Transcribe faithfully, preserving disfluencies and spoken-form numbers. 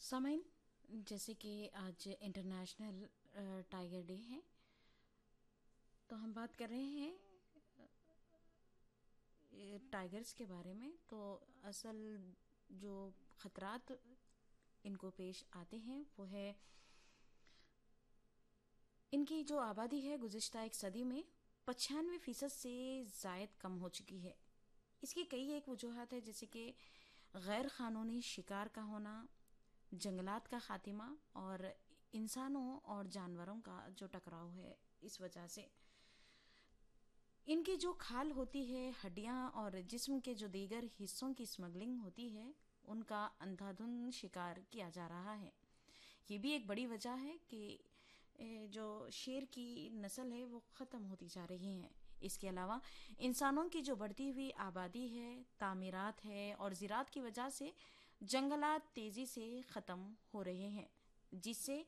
سامعین، جیسے کہ آج انٹرنیشنل ٹائیگر ڈے ہے، تو ہم بات کر رہے ہیں ٹائیگرز کے بارے میں. تو اصل جو خطرات ان کو پیش آتے ہیں وہ ہے ان کی جو آبادی ہے گزشتہ ایک صدی میں پچانوے فیصد سے زائد کم ہو چکی ہے. اس کی کئی ایک وجوہات ہے، جیسے کہ غیر قانونی شکار کا ہونا، جنگلات کا خاتمہ اور انسانوں اور جانوروں کا جو ٹکراؤ ہے. اس وجہ سے ان کی جو کھال ہوتی ہے، ہڈیاں اور جسم کے جو دیگر حصوں کی اسمگلنگ ہوتی ہے، ان کا اندھا دھند شکار کیا جا رہا ہے. یہ بھی ایک بڑی وجہ ہے کہ جو شیر کی نسل ہے وہ ختم ہوتی جا رہی ہیں. اس کے علاوہ انسانوں کی جو بڑھتی ہوئی آبادی ہے، تعمیرات ہے اور زراعت کی وجہ سے جنگلات تیزی سے ختم ہو رہے ہیں، جس سے